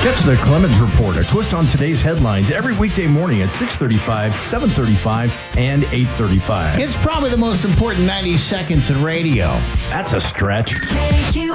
Catch the Clemens Report, a twist on today's headlines every weekday morning at 6:35, 7:35, and 8:35. It's probably the most important 90 seconds in radio. That's a stretch.